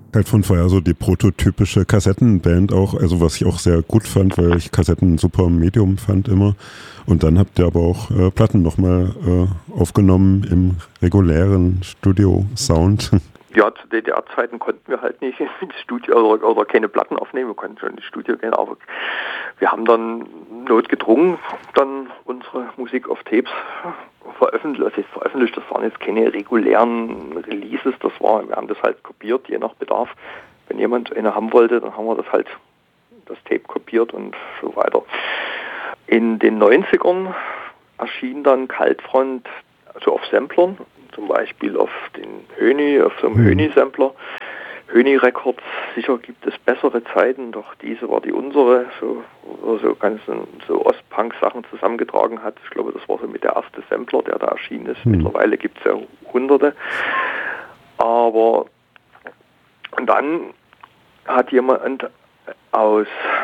Kaltfront war ja so die prototypische Kassettenband auch, also was ich auch sehr gut fand, weil ich Kassetten super Medium fand immer. Und dann habt ihr aber auch Platten nochmal aufgenommen im regulären Studio-Sound. Ja, zu DDR-Zeiten konnten wir halt nicht ins Studio oder keine Platten aufnehmen, wir konnten schon ins Studio gehen, aber wir haben dann notgedrungen dann unsere Musik auf Tapes veröffentlicht. Das waren jetzt keine regulären Releases, wir haben das halt kopiert, je nach Bedarf. Wenn jemand eine haben wollte, dann haben wir das Tape kopiert und so weiter. In den 90ern erschien dann Kaltfront also auf Samplern, zum Beispiel auf so einem Höni-Sampler. Höni Records, sicher gibt es bessere Zeiten, doch diese war die unsere, so Ostpunk-Sachen zusammengetragen hat. Ich glaube, das war so mit der erste Sampler, der da erschienen ist. Mittlerweile gibt es ja hunderte. Und dann hat jemand aus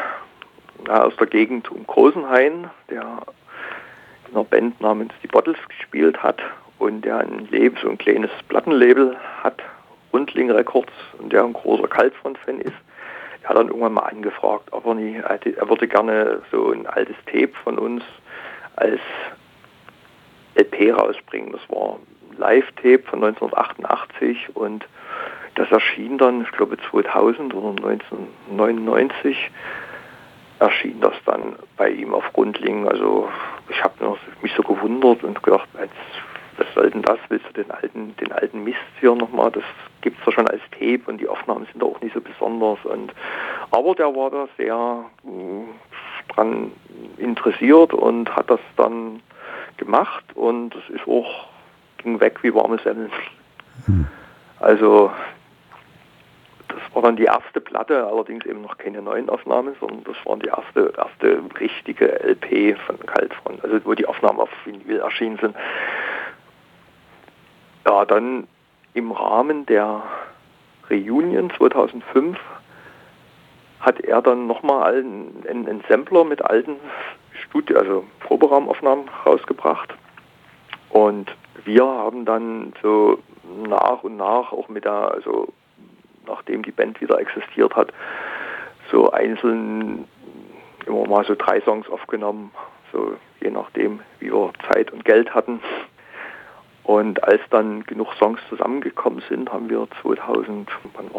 der Gegend um Großenhain, der in einer Band namens Die Bottles gespielt hat und der so ein kleines Plattenlabel hat, Rundling Records, und der ein großer Kaltfront-Fan ist, der hat dann irgendwann mal angefragt, er würde gerne so ein altes Tape von uns als LP rausbringen. Das war ein Live-Tape von 1988 und das erschien dann, ich glaube 2000 oder 1999, erschien das dann bei ihm auf Rundling. Also ich habe mich so gewundert und gedacht, was soll denn das? Willst du den alten Mist hier nochmal? Das gibt es ja schon als Tape und die Aufnahmen sind auch nicht so besonders. Aber der war da sehr dran interessiert und hat das dann gemacht und es ging weg wie warme Semmeln. Also das war dann die erste Platte, allerdings eben noch keine neuen Aufnahmen, sondern das war die erste richtige LP von Kaltfront, also wo die Aufnahmen auf Vinyl erschienen sind. Ja, dann im Rahmen der Reunion 2005 hat er dann nochmal einen Sampler mit alten Proberaumaufnahmen rausgebracht. Und wir haben dann so nach und nach auch nachdem die Band wieder existiert hat, so einzeln immer mal so 3 Songs aufgenommen, so je nachdem, wie wir Zeit und Geld hatten. Und als dann genug Songs zusammengekommen sind, haben wir 2010,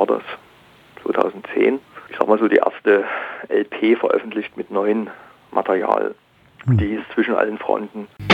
ich sag mal so die erste LP veröffentlicht mit neuem Material. Die ist Zwischen allen Fronten.